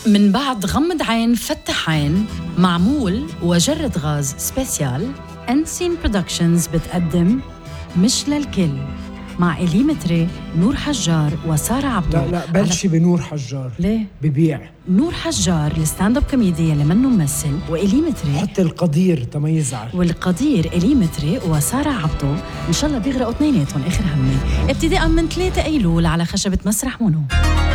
من بعد غمض عين فتح عين، معمول وجرد غاز سبيسيال. أنسين برودكشنز بتقدم مش للكل مع إليمتري، نور حجار وسارة عبدو. لا بلشي بنور حجار. ليه؟ ببيع نور حجار الستاند اب كوميدي اللي منه ممثل، وإليمتري حتى القدير تما يزعل. والقدير إليمتري وسارة عبدو إن شاء الله بيغرقوا اثنيناتهم آخر همي ابتداء من 3 أيلول على خشبة مسرح مونو.